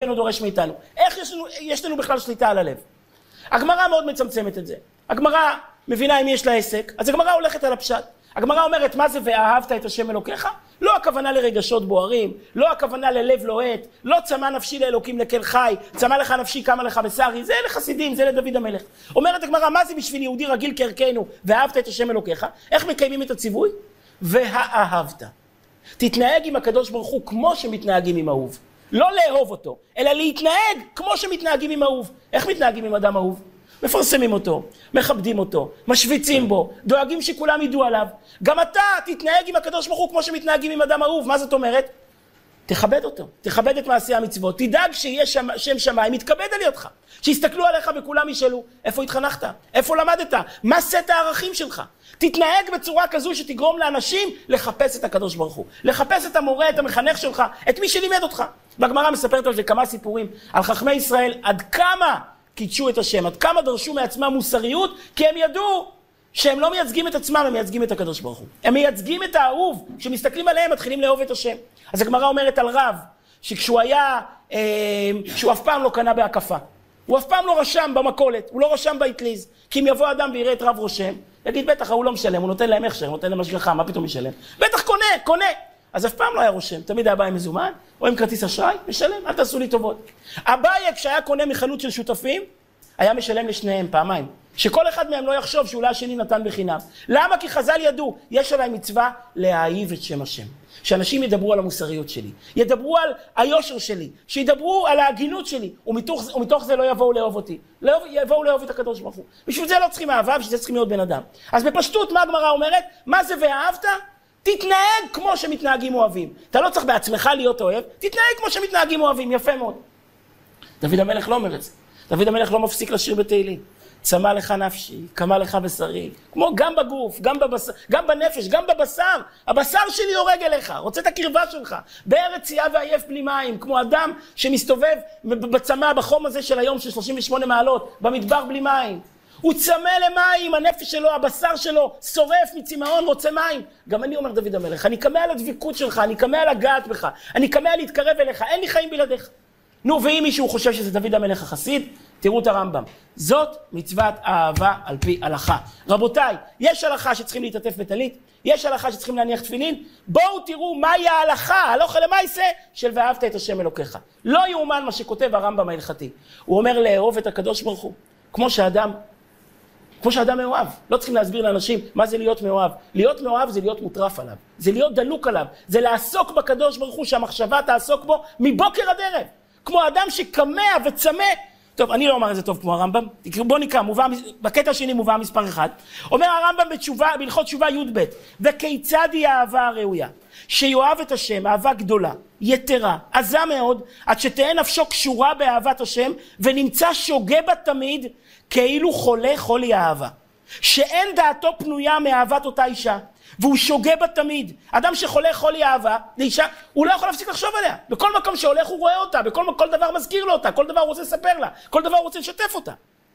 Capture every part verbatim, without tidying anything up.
רבנו דורש מאיתנו? איך יש לנו, יש לנו בכלל שליטה על הלב? הגמרא מאוד מצמצמת את זה. הגמרא מבינה אם יש לה עסק, אז הגמרא הולכת על הפשט. הגמרא אומרת, מה זה ואהבת את השם אלוקיך? לא הכוונה לרגשות בוערים, לא הכוונה ללב לוהט, לא צמא נפשי לאלוקים לקל חי, צמא לך נפשי כמה לך בשרי, זה לחסידים, זה לדוד המלך. אומרת הגמרא, מה זה בשביל יהודי רגיל כערכנו, ואהבת את השם אלוקיך? איך מקיימים את הציווי? והאהבת. תתנהג עם הקדוש ברוך הוא כמו שמתנהגים עם אהוב. לא לאהוב אותו, אלא להתנהג כמו שמתנהגים עם אהוב. איך מתנהגים עם אדם אהוב? מפרסמים אותו, מכבדים אותו, משוויצים בו, דואגים שכולם ידעו עליו. גם אתה תתנהג עם הקדוש ברוך הוא כמו שמתנהגים עם אדם אהוב. מה זאת אומרת? תכבד אותו, תכבד את מעשי המצוות, תדאג שיהיה שם, שם שמיים, יתכבד על ידך. שיסתכלו עליך וכולם ישאלו, איפה התחנכת? איפה למדת? מה סט הערכים שלך? תתנהג בצורה כזו שתגרום לאנשים לחפש את הקדוש ברוך הוא, לחפש את המורה, את המחנך שלך, את מי שלימד אותך. והגמרא מספרת על זה כמה סיפורים על חכמי ישראל, עד כמה קידשו את השם, עד כמה דרשו מעצמם מוסריות, כי הם ידעו שהם לא מייצגים את עצמם, הם מייצגים את הקדוש ברוך הוא. הם מייצגים את האהוב, כשמסתכלים עליהם מתחילים לאהוב את השם. אז הגמרא אומרת על רב, שכשהוא היה, אה, שהוא אף פעם לא קנה בהקפה, הוא אף פעם לא רשם במקולת, הוא לא רשם באטליז, כי אם יבוא אדם ויראה את רב רושם, יגיד בטח הוא לא משלם, הוא נותן להם הכשר, הוא נותן להם השגחה, מה פתאום משלם? בטח קונה, קונה. אז אף פעם לא היה רושם, תמיד היה בא עם מזומן, או עם כרטיס אשראי, משלם, אל תעשו לי טובות. אביי, כשהיה קונה מחנות של שותפים, היה משלם לשניהם פעמיים, שכל אחד מהם לא יחשוב שאולי השני נתן בחינם. למה? כי חז"ל ידעו, יש עליי מצווה להאהיב את שם השם. שאנשים ידברו על המוסריות שלי, ידברו על היושר שלי, שידברו על ההגינות שלי, ומתוך, ומתוך זה לא יבואו לאהוב אותי, לא יבואו לאהוב את הקדוש ברוך הוא. בשביל זה לא צריכים אהבה, בשביל זה צריכים להיות בן אדם. אז בפשטות, מה הגמרא אומרת? מה זה ואהבת? תתנהג כמו שמתנהגים אוהבים. אתה לא צריך בעצמך להיות אוהב, תתנהג כמו שמתנהגים אוהבים, יפה מאוד. דוד המלך לא אומר את זה. דוד המלך לא מפסיק לשיר בתהילים. צמא לך נפשי, קמא לך בשרי. כמו גם בגוף, גם בבשר, גם בנפש, גם בבשר. הבשר שלי יורג אליך, רוצה את הקרבה שלך. בארץ צייה ועייף בלי מים, כמו אדם שמסתובב בצמא, בחום הזה של היום של שלושים ושמונה מעלות, במדבר בלי מים. הוא צמא למים, הנפש שלו, הבשר שלו, שורף מצמאון, רוצה מים. גם אני אומר דוד המלך, אני קמא על הדביקות שלך, אני קמא על הגעת בך, אני קמא על להתקרב אליך, אין לי חיים בלעדיך. נו, ואם מישהו חושב שזה דוד המלך החסיד, תראו את הרמב"ם. זאת מצוות אהבה על פי הלכה. רבותיי, יש הלכה שצריכים להתעטף בטלית, יש הלכה שצריכים להניח תפילין, בואו תראו מהי ההלכה, הלכה למעשה של ואהבת את השם אלוקיך. לא יאומן מה שכותב הרמב"ם ההלכתי. הוא אומר לאהוב את הקדוש ברוך הוא, כמו שאדם, כמו שאדם מאוהב. לא צריכים להסביר לאנשים מה זה להיות מאוהב. להיות מאוהב זה להיות מוטרף עליו, זה להיות דלוק עליו, זה לעסוק בקדוש ברוך הוא, שהמחשבה תעסוק בו מבוקר עד ערב. כמו אדם שקמא וצמא. טוב, אני לא אומר את זה טוב כמו הרמב"ם. בוא נקרא, מובא, בקטע שני מובא מספר אחד. אומר הרמב"ם בתשובה, בהלכות תשובה י' ב', וכיצד היא האהבה הראויה? שיואב את השם, אהבה גדולה, יתרה, עזה מאוד, עד שתהיה נפשו קשורה באהבת השם, ונמצא שוגה בה תמיד, כאילו חולה חולי האהבה. שאין דעתו פנויה מאהבת אותה אישה, והוא שוגה בה תמיד. אדם שחולה חולי אהבה, לאישה, הוא לא יכול להפסיק לחשוב עליה. בכל מקום שהולך הוא רואה אותה, בכל כל דבר מזכיר לו אותה, כל דבר הוא רוצה לספר לה, כל דבר הוא רוצה לשתף אותה.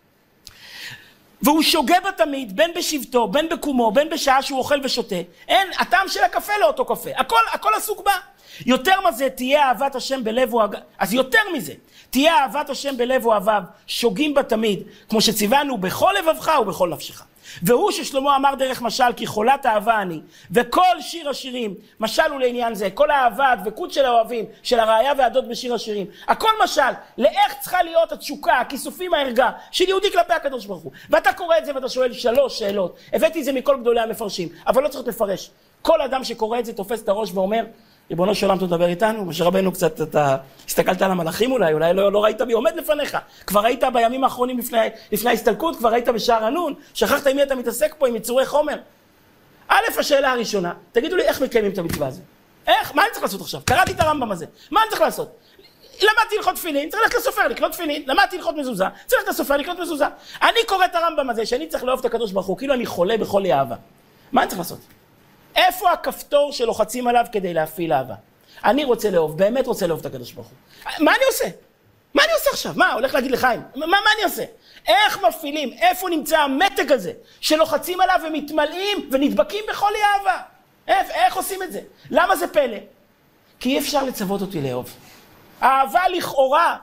והוא שוגה בה תמיד, בין בשבטו, בין בקומו, בין בשעה שהוא אוכל ושותה. אין, הטעם של הקפה לא אותו קפה. הכל, הכל עסוק בה. יותר מזה, תהיה אהבת השם בלב אוהביו. אז יותר מזה, תהיה אהבת השם בלב אוהביו, שוגים בה תמיד, כמו שציוונו בכל לבבך ובכל נפשך. והוא ששלמה אמר דרך משל, כי חולת אהבה אני, וכל שיר השירים, משל הוא לעניין זה, כל האהבה, הדבקות של האוהבים, של הראיה והדוד בשיר השירים, הכל משל, לאיך צריכה להיות התשוקה, הכיסופים, הערגה, של יהודי כלפי הקדוש ברוך הוא. ואתה קורא את זה ואתה שואל שלוש שאלות, הבאתי את זה מכל גדולי המפרשים, אבל לא צריך לפרש. כל אדם שקורא את זה תופס את הראש ואומר, ריבונו של עולם תדבר איתנו, משה רבנו קצת, אתה הסתכלת על המלאכים אולי, אולי לא, לא ראית מי עומד לפניך, כבר ראית בימים האחרונים לפני, לפני ההסתלקות, כבר ראית בשער הנון, שכחת עם מי אתה מתעסק פה, עם יצורי חומר. א', השאלה הראשונה, תגידו לי איך מקיימים את המצווה הזו? איך? מה אני צריך לעשות עכשיו? קראתי את הרמב"ם הזה, מה אני צריך לעשות? למדתי הלכות תפילין, צריך ללכת לסופר לקנות תפילין, למדתי הלכות מזוזה, צריך ללכת לסופר לקנות מזוזה. אני קורא את הרמב"ם הזה, שאני צריך לאהוב את הקדוש ברוך הוא, כאילו אני חולה בכל אהבה. מה אני צריך לעשות? איפה הכפתור שלוחצים עליו כדי להפעיל אהבה? אני רוצה לאהוב, באמת רוצה לאהוב את הקדוש ברוך הוא. מה אני עושה? מה אני עושה עכשיו? מה, הולך להגיד לחיים? מה, מה אני עושה? איך מפעילים? איפה נמצא המתג הזה שלוחצים עליו ומתמלאים ונדבקים בכל אהבה? איך, איך עושים את זה? למה זה פלא? כי אי אפשר לצוות אותי לאהוב. אהבה לכאורה